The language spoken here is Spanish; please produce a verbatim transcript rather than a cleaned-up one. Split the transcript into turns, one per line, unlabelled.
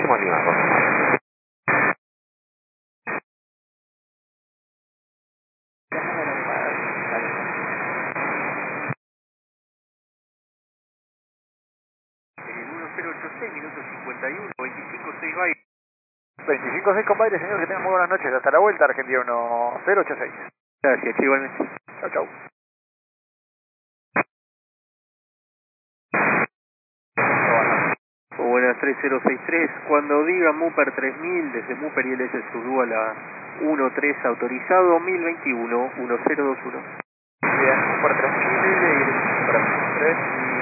Máximo Lima, confirmado.
uno cero ocho seis, minutos cincuenta y uno, veinticinco seis baile.
veinticinco seis con baile, señor, que tengan muy buenas noches. Hasta la vuelta, Argentina uno cero ocho seis.
Gracias, che, igualmente.
Chau, chau.
Buenas tres cero seis tres, cuando diga Muper tres mil, desde Muper y L S Zulu a la uno tres autorizado, mil veintiuno, uno cero dos uno.
Bien, Muper tres mil y tres.